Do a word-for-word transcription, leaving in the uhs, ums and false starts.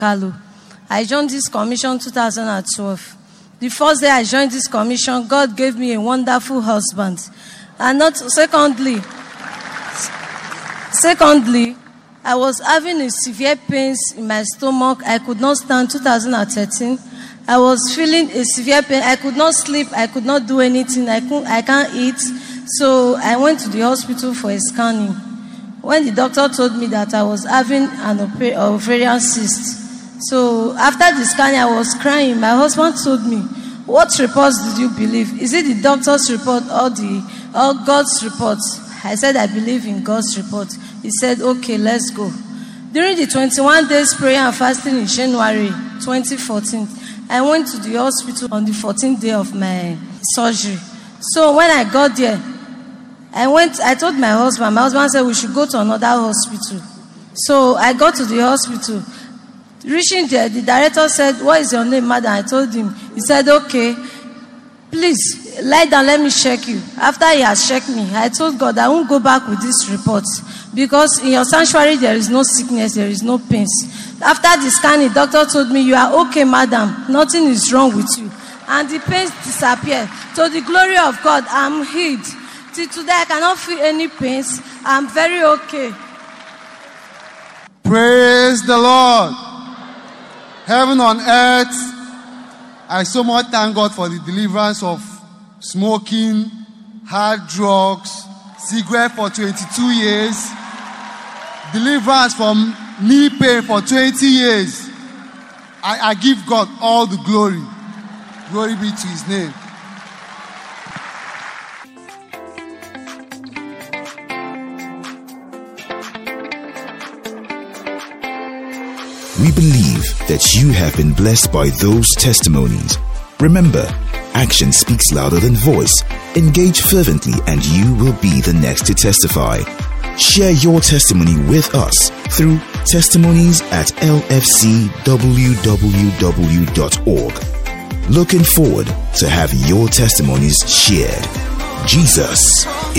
Kalu. I joined this commission two thousand twelve. The first day I joined this commission, God gave me a wonderful husband. And not secondly, secondly, I was having a severe pains in my stomach. I could not stand. two thousand thirteen. I was feeling a severe pain. I could not sleep. I could not do anything. I couldn't, I can't eat. So I went to the hospital for a scanning. When the doctor told me that I was having an ovarian cyst. So after the scanning, I was crying. My husband told me, "What reports did you believe? Is it the doctor's report or the or God's report?" I said, "I believe in God's report." He said, "Okay, let's go." During the twenty-one days prayer and fasting in January twenty fourteen, I went to the hospital on the fourteenth day of my surgery. So when I got there, I went, I told my husband, my husband said we should go to another hospital. So I got to the hospital. Reaching there, the director said, "What is your name, madam?" I told him. He said, "Okay, please lie down, let me check you." After he has checked me, I told God I won't go back with this report because in your sanctuary there is no sickness, there is no pains. After the scanning, the doctor told me, "You are okay, madam. Nothing is wrong with you." And the pains disappeared. To the glory of God, I'm healed. Till today, I cannot feel any pains. I'm very okay. Praise the Lord. Heaven on earth, I so much thank God for the deliverance of smoking, hard drugs, cigarette for twenty-two years, deliverance from knee pain for twenty years. I, I give God all the glory. Glory be to his name. We believe that you have been blessed by those testimonies. Remember, action speaks louder than voice. Engage fervently and you will be the next to testify. Share your testimony with us through testimonies at l f c w w w dot org. Looking forward to have your testimonies shared. Jesus is